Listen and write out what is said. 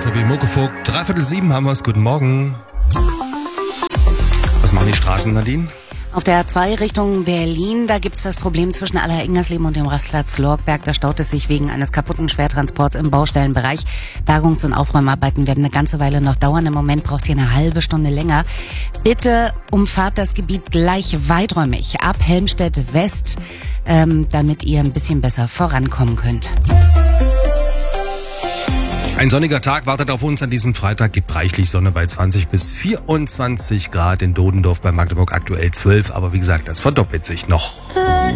Isabel Muckevogt. 6:45 haben wir es. Guten Morgen. Was machen die Straßen, Nadine? Auf der A2 Richtung Berlin, da gibt's das Problem zwischen Aller-Ingersleben und dem Rastplatz Lorgberg. Da staut es sich wegen eines kaputten Schwertransports im Baustellenbereich. Bergungs- und Aufräumarbeiten werden eine ganze Weile noch dauern. Im Moment braucht ihr eine halbe Stunde länger. Bitte umfahrt das Gebiet gleich weiträumig ab Helmstedt West, damit ihr ein bisschen besser vorankommen könnt. Ein sonniger Tag wartet auf uns an diesem Freitag. Gibt reichlich Sonne bei 20 bis 24 Grad in Dodendorf, bei Magdeburg aktuell 12. Aber wie gesagt, das verdoppelt sich noch.